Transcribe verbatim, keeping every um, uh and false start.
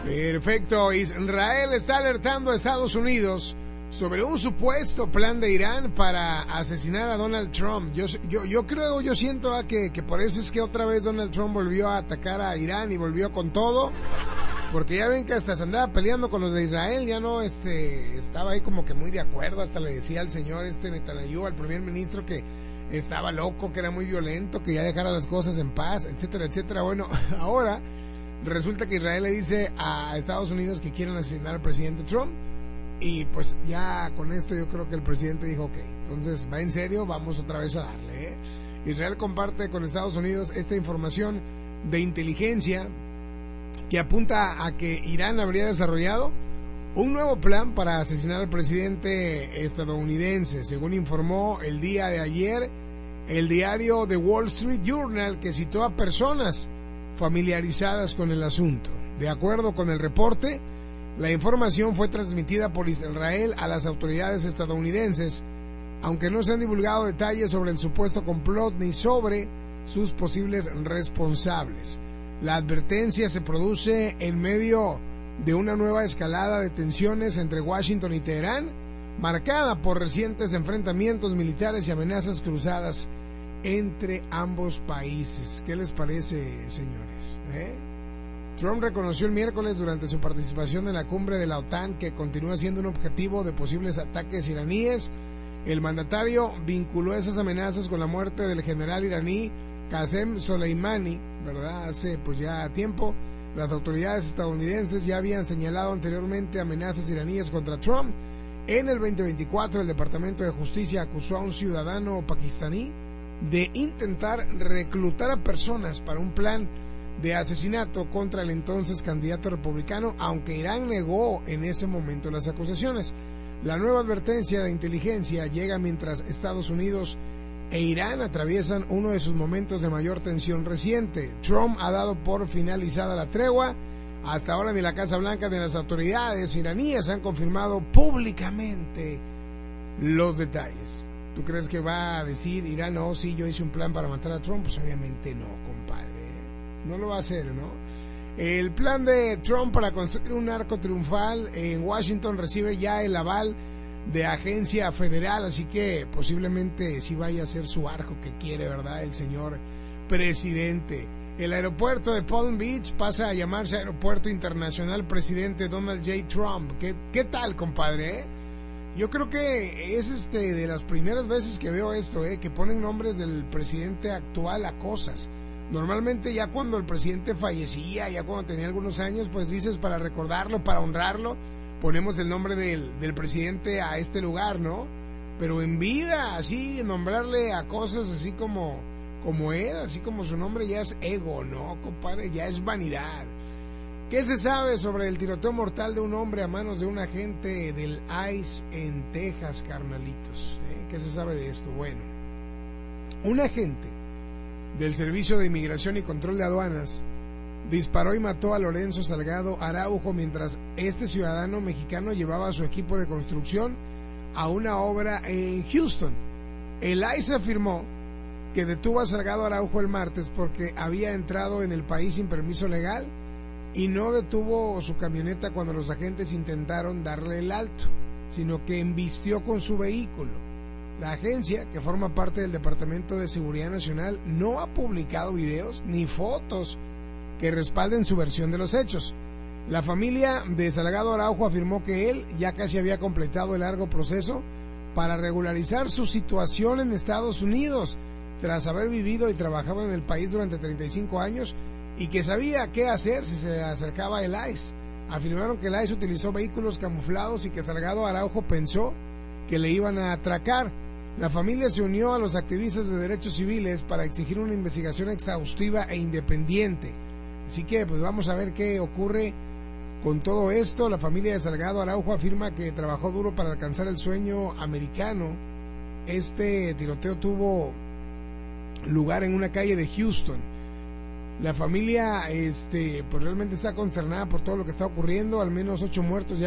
Perfecto. Israel está alertando a Estados Unidos sobre un supuesto plan de Irán para asesinar a Donald Trump. Yo, yo, yo creo, yo siento ah, que, que por eso es que otra vez Donald Trump volvió a atacar a Irán y volvió con todo. Porque ya ven que hasta se andaba peleando con los de Israel, ya no, este, estaba ahí como que muy de acuerdo, hasta le decía al señor este Netanyahu, al primer ministro, que estaba loco, que era muy violento, que ya dejara las cosas en paz, etcétera, etcétera. Bueno, ahora resulta que Israel le dice a Estados Unidos que quieren asesinar al presidente Trump, y pues ya con esto yo creo que el presidente dijo, ok, entonces va en serio, vamos otra vez a darle, ¿eh? Israel comparte con Estados Unidos esta información de inteligencia que apunta a que Irán habría desarrollado un nuevo plan para asesinar al presidente estadounidense, según informó el día de ayer el diario The Wall Street Journal, que citó a personas familiarizadas con el asunto. De acuerdo con el reporte, la información fue transmitida por Israel a las autoridades estadounidenses, aunque no se han divulgado detalles sobre el supuesto complot ni sobre sus posibles responsables. La advertencia se produce en medio de una nueva escalada de tensiones entre Washington y Teherán, marcada por recientes enfrentamientos militares y amenazas cruzadas entre ambos países. ¿Qué les parece, señores? ¿Eh? Trump reconoció el miércoles durante su participación en la cumbre de la OTAN que continúa siendo un objetivo de posibles ataques iraníes. El mandatario vinculó esas amenazas con la muerte del general iraní Qasem Soleimani, ¿verdad? Hace pues ya tiempo. Las autoridades estadounidenses ya habían señalado anteriormente amenazas iraníes contra Trump. En el veinte veinticuatro, el Departamento de Justicia acusó a un ciudadano pakistaní de intentar reclutar a personas para un plan de asesinato contra el entonces candidato republicano, aunque Irán negó en ese momento las acusaciones. La nueva advertencia de inteligencia llega mientras Estados Unidos e Irán atraviesan uno de sus momentos de mayor tensión reciente. Trump ha dado por finalizada la tregua. Hasta ahora ni la Casa Blanca ni las autoridades iraníes han confirmado públicamente los detalles. ¿Tú crees que va a decir Irán, no, sí, yo hice un plan para matar a Trump? Pues obviamente no, compadre. No lo va a hacer, ¿no? El plan de Trump para construir un arco triunfal en Washington recibe ya el aval de agencia federal, así que posiblemente sí vaya a ser su arco que quiere, ¿verdad?, el señor presidente. El aeropuerto de Palm Beach pasa a llamarse Aeropuerto Internacional Presidente Donald J. Trump. ¿Qué, qué tal, compadre? ¿Eh? Yo creo que es este de las primeras veces que veo esto, ¿eh? Que ponen nombres del presidente actual a cosas. Normalmente ya cuando el presidente fallecía, ya cuando tenía algunos años, pues dices para recordarlo, para honrarlo, ponemos el nombre del, del presidente a este lugar, ¿no? Pero en vida, así, nombrarle a cosas así como, como él, así como su nombre, ya es ego, ¿no, compadre? Ya es vanidad. ¿Qué se sabe sobre el tiroteo mortal de un hombre a manos de un agente del I C E en Texas, carnalitos? ¿Eh? ¿Qué se sabe de esto? Bueno, un agente del Servicio de Inmigración y Control de Aduanas disparó y mató a Lorenzo Salgado Araujo mientras este ciudadano mexicano llevaba a su equipo de construcción a una obra en Houston. El I C E afirmó que detuvo a Salgado Araujo el martes porque había entrado en el país sin permiso legal y no detuvo su camioneta cuando los agentes intentaron darle el alto, sino que embistió con su vehículo. La agencia, que forma parte del Departamento de Seguridad Nacional, no ha publicado videos ni fotos que respalden su versión de los hechos. La familia de Salgado Araujo afirmó que él ya casi había completado el largo proceso para regularizar su situación en Estados Unidos, tras haber vivido y trabajado en el país durante treinta y cinco años, y que sabía qué hacer si se le acercaba el I C E. Afirmaron que el I C E utilizó vehículos camuflados y que Salgado Araujo pensó que le iban a atracar. La familia se unió a los activistas de derechos civiles para exigir una investigación exhaustiva e independiente. Así que pues vamos a ver qué ocurre con todo esto. La familia de Salgado Araujo afirma que trabajó duro para alcanzar el sueño americano. Este tiroteo tuvo lugar en una calle de Houston. La familia este, pues realmente está consternada por todo lo que está ocurriendo. Al menos ocho muertos ya